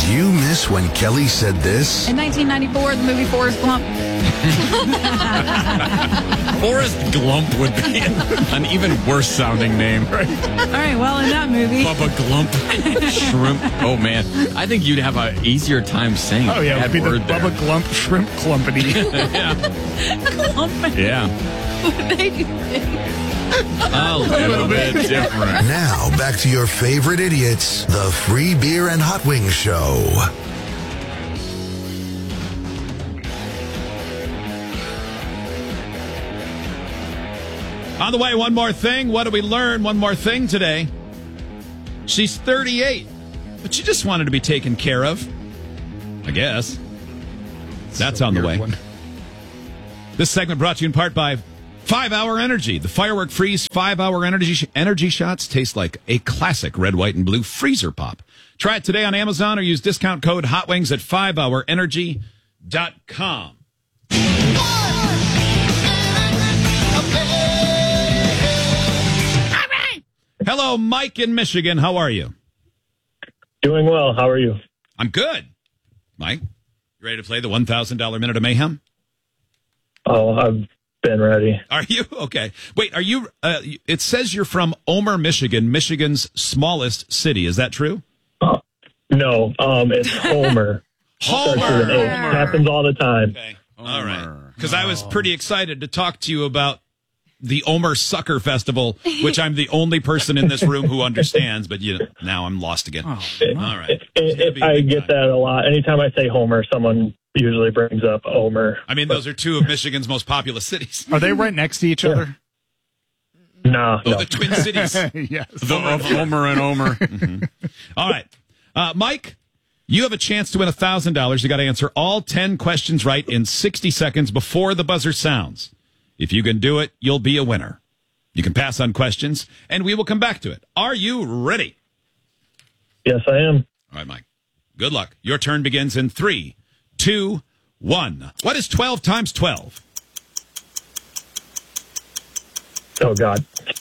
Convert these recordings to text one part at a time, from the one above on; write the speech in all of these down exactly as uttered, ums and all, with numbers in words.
you miss when Kelly said this? In nineteen ninety-four, the movie Forrest Gump. Forrest Glump would be an even worse sounding name. Right? All right, well, in that movie. Bubba Glump. Shrimp. Oh, man. I think you'd have an easier time saying Oh, yeah, it that would be the word there. Bubba Glump Shrimp Clumpany. Clumpany. Yeah. They do. A little bit different. Now, back to your favorite idiots, the Free Beer and Hot Wings Show. On the way, one more thing. What do we learn? One more thing today. She's thirty-eight, but she just wanted to be taken care of, I guess. That's on the way. One. This segment brought to you in part by five hour Energy. The Firework Freeze five hour energy energy shots taste like a classic red, white, and blue freezer pop. Try it today on Amazon or use discount code HOTWINGS at five hour energy dot com. Hello, Mike in Michigan. How are you? Doing well. How are you? I'm good. Mike, you ready to play the one thousand dollars Minute of Mayhem? Oh, I've been ready. Are you? Okay. Wait, are you? Uh, it says you're from Omer, Michigan, Michigan's smallest city. Is that true? Uh, no, um, it's Homer. Homer. Starts with an H. Happens all the time. Okay. All right. Because I was pretty excited to talk to you about the Omer Sucker Festival, which I'm the only person in this room who understands, but you, now I'm lost again. Oh, all right. It, it, I get time. that a lot. Anytime I say Homer, someone usually brings up Omer. I mean, those are two of Michigan's most populous cities. Are they right next to each Yeah. other? Nah, Oh, no. the Twin Cities. Yes. The of Homer and Omer. Mm-hmm. All right. Uh, Mike, you have a chance to win one thousand dollars. You got to answer all ten questions right in sixty seconds before the buzzer sounds. If you can do it, you'll be a winner. You can pass on questions, and we will come back to it. Are you ready? Yes, I am. All right, Mike. Good luck. Your turn begins in three, two, one. What is twelve times twelve? Oh, God.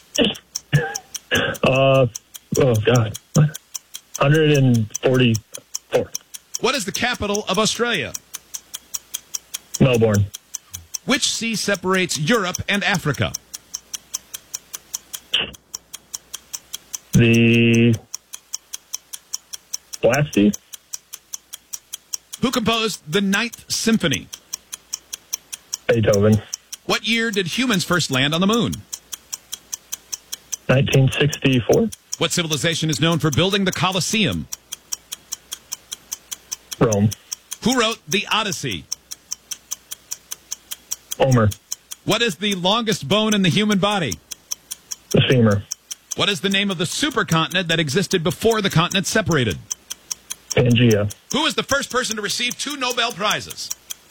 uh, oh, God. one hundred forty-four. What is the capital of Australia? Melbourne. Which sea separates Europe and Africa? The Black Sea. Who composed the Ninth Symphony? Beethoven. What year did humans first land on the moon? nineteen sixty-four. What civilization is known for building the Colosseum? Rome. Who wrote the Odyssey? Homer. What is the longest bone in the human body? The femur. What is the name of the supercontinent that existed before the continents separated? Pangea. Who was the first person to receive two Nobel Prizes?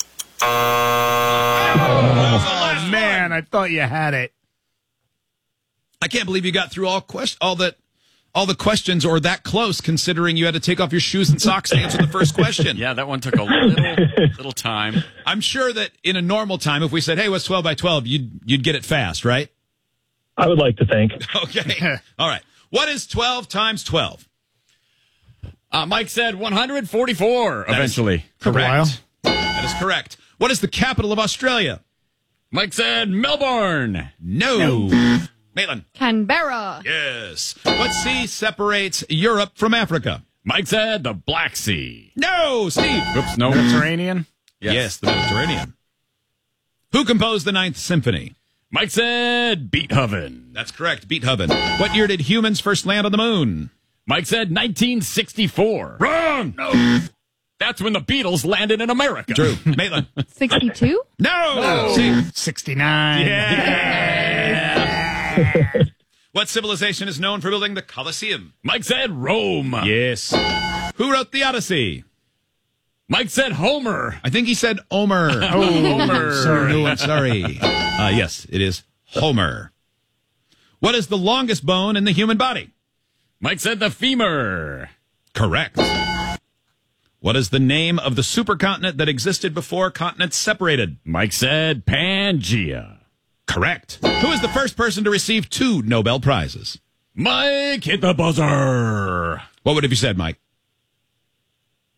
Oh, man, I thought you had it. I can't believe you got through all quest- all that all the questions or that close, considering you had to take off your shoes and socks to answer the first question. Yeah, that one took a little little time. I'm sure that in a normal time, if we said, hey, what's twelve by twelve, you'd you'd get it fast, right? I would like to think. Okay. All right. What is twelve times twelve? Uh, Mike said one hundred forty-four That is eventually. Took a while. Correct. That is correct. What is the capital of Australia? Mike said Melbourne. No. Maitland. Canberra. Yes. What sea separates Europe from Africa? Mike said the Black Sea. No. Steve. Oops, no. Mediterranean? Yes, the Mediterranean. Who composed the Ninth Symphony? Mike said Beethoven. That's correct. Beethoven. What year did humans first land on the moon? Mike said nineteen sixty-four. Wrong. No. That's when the Beatles landed in America. Drew. Maitland. sixty-two? No. Steve. sixty-nine. Yeah. What civilization is known for building the Colosseum? Mike said Rome. Yes. Who wrote the Odyssey? Mike said Homer. I think he said Omer. Oh, Homer. Sorry. I'm sorry. Uh, yes, it is Homer. What is the longest bone in the human body? Mike said the femur. Correct. What is the name of the supercontinent that existed before continents separated? Mike said Pangea. Correct. Who is the first person to receive two Nobel Prizes? Mike hit the buzzer. What would have you said, Mike?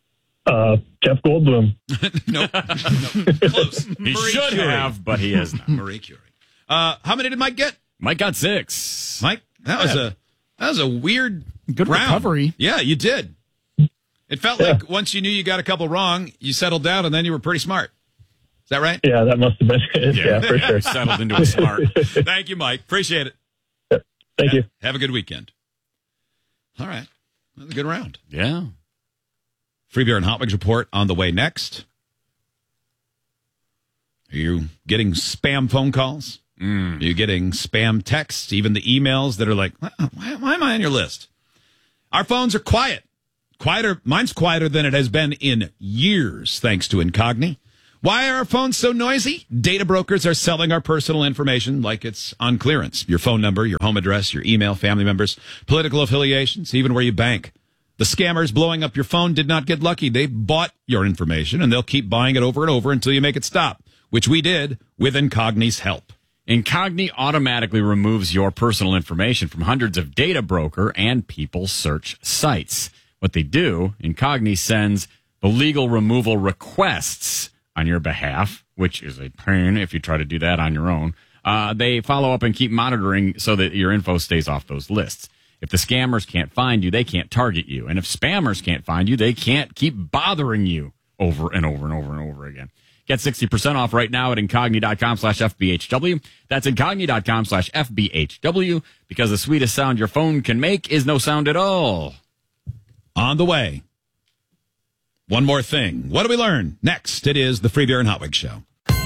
Uh, Jeff Goldblum. Nope. nope. Close. He Marie should Curie. have, but he is not. Marie Curie. Uh, how many did Mike get? Mike got six. Mike, that was a that was a weird Good round. recovery. Yeah, you did. It felt Yeah. like once you knew you got a couple wrong, you settled down, and then you were pretty smart. Is that right? Yeah, that must have been it. Yeah, for sure. Settled into a smart. Thank you, Mike. Appreciate it. Thank you. Have a good weekend. All right. That was a good round. Yeah. Free Beer and Hot Wings report on the way next. Are you getting spam phone calls? Mm. Are you getting spam texts? Even the emails that are like, why, why am I on your list? Our phones are quiet. Quieter. Mine's quieter than it has been in years, thanks to Incogni. Why are our phones so noisy? Data brokers are selling our personal information like it's on clearance. Your phone number, your home address, your email, family members, political affiliations, even where you bank. The scammers blowing up your phone did not get lucky. They bought your information, and they'll keep buying it over and over until you make it stop, which we did with Incogni's help. Incogni automatically removes your personal information from hundreds of data broker and people search sites. What they do, Incogni sends the legal removal requests on your behalf, which is a pain if you try to do that on your own. Uh, they follow up and keep monitoring so that your info stays off those lists. If the scammers can't find you, they can't target you. And if spammers can't find you, they can't keep bothering you over and over and over and over again. Get sixty percent off right now at Incogni.com slash FBHW. That's Incogni.com slash FBHW, because the sweetest sound your phone can make is no sound at all. On the way. One more thing. What do we learn? Next, it is the Free Beer and Hot Wings Show.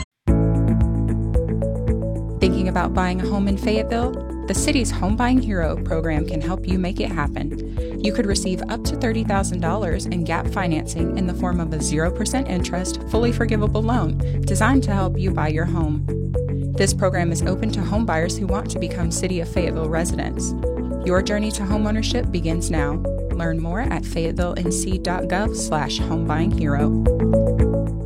Thinking about buying a home in Fayetteville? The city's Home Buying Hero program can help you make it happen. You could receive up to thirty thousand dollars in gap financing in the form of a zero percent interest, fully forgivable loan designed to help you buy your home. This program is open to home buyers who want to become City of Fayetteville residents. Your journey to homeownership begins now. Learn more at fayetteville.nc.gov slash homebuyinghero.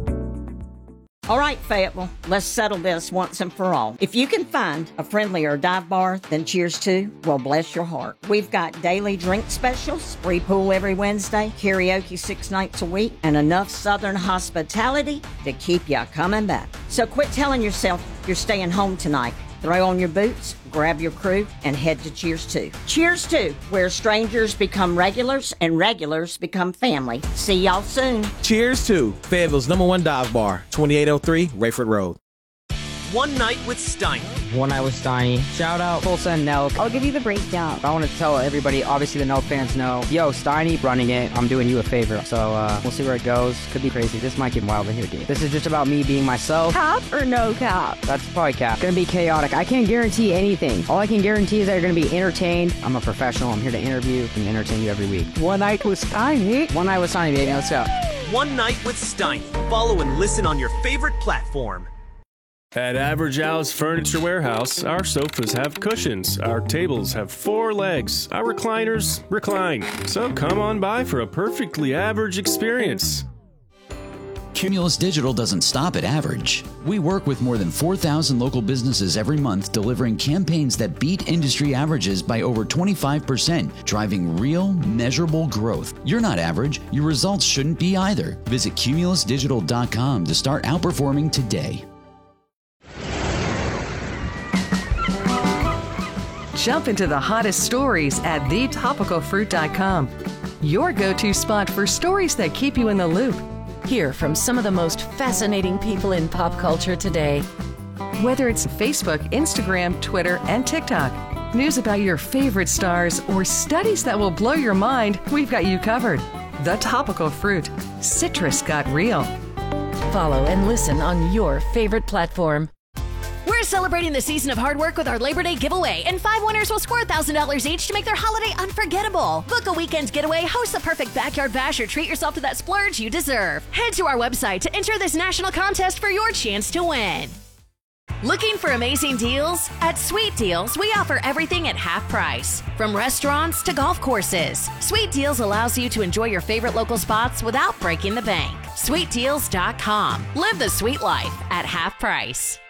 All right, Fayetteville, let's settle this once and for all. If you can find a friendlier dive bar than Cheers to, well, bless your heart. We've got daily drink specials, free pool every Wednesday, karaoke six nights a week, and enough Southern hospitality to keep you coming back. So quit telling yourself you're staying home tonight. Throw on your boots, grab your crew, and head to Cheers two. Cheers two, where strangers become regulars and regulars become family. See y'all soon. Cheers to Fayetteville's number one dive bar, twenty-eight oh three Rayford Road. One Night with Steiny. One Night with Steiny. Shout out Tulsa and Nelk. I'll give you the breakdown. I want to tell everybody, obviously the Nelk fans know, yo, Steiny running it. I'm doing you a favor. So uh, we'll see where it goes. Could be crazy. This might get wild in here, dude. This is just about me being myself. Cap or no cap? That's probably cap. Gonna be chaotic. I can't guarantee anything. All I can guarantee is that you're gonna be entertained. I'm a professional. I'm here to interview and entertain you every week. One Night with Steiny. One Night with Steiny, baby. Let's go. One Night with Steiny. Follow and listen on your favorite platform. At Average Al's Furniture Warehouse, our sofas have cushions, our tables have four legs, our recliners recline. So come on by for a perfectly average experience. Cumulus Digital doesn't stop at average. We work with more than four thousand local businesses every month, delivering campaigns that beat industry averages by over twenty-five percent, driving real, measurable growth. You're not average. Your results shouldn't be either. Visit cumulus digital dot com to start outperforming today. Jump into the hottest stories at the topical fruit dot com. Your go-to spot for stories that keep you in the loop. Hear from some of the most fascinating people in pop culture today. Whether it's Facebook, Instagram, Twitter, and TikTok, news about your favorite stars, or studies that will blow your mind, we've got you covered. The Topical Fruit. Citrus got real. Follow and listen on your favorite platform. We're celebrating the season of hard work with our Labor Day giveaway, and five winners will score one thousand dollars each to make their holiday unforgettable. Book a weekend getaway, host the perfect backyard bash, or treat yourself to that splurge you deserve. Head to our website to enter this national contest for your chance to win. Looking for amazing deals? At Sweet Deals, we offer everything at half price. From restaurants to golf courses, Sweet Deals allows you to enjoy your favorite local spots without breaking the bank. sweet deals dot com. Live the sweet life at half price.